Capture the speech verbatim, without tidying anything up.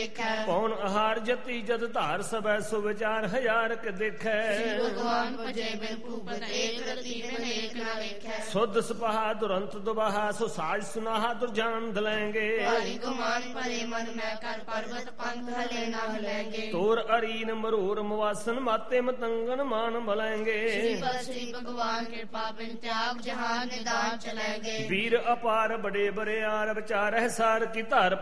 ਪੌਣ ਆਹਾਰ ਜਤੀ ਜਦ ਧਾਰ ਸਭੈ ਸੋ ਵਿਚਾਰ ਹਜ਼ਾਰ ਕ ਦੇਖੈ। ਭਗਵਾਨ ਭਜੇ ਬਿਨ ਭੂਪਤ ਏਕ ਰਤੀ ਬਿਨ ਏਕ ਨਾ ਵੇਖੈ। ਸੁਧ ਸਪਾਹਾ ਦੁਰੰਤ ਦੁਬਾਹਾ ਸੋ ਸਾਜ ਸੁਨਾਹਾ ਦੁਰਜਾਨ ਦਲੈਂਗੇ। ਭਾਰੀ ਗੁਮਾਨ ਭਰੇ ਮਨ ਮੈਂ ਕਰ ਪਰਬਤ ਪੰਥ ਹਲੇ ਨਾ ਹਲੈਂਗੇ। ਤੋਰ ਅਰੀਨ ਮਰੂਰ ਮਵਾਸਨ ਮਾਤੇ ਮਤੰਗਨ ਮਾਨ ਬਲੈਂਗੇ। श्री बल श्री भगवान कृपा बिन त्याग जहान निदान चलेंगे। ਵੀਰ ਅਪਾਰ ਬੜੇ ਬਰਿਆਰ ਵਿਚਾਰਹਿ ਸਾਰ ਕੀ ਧਾਰ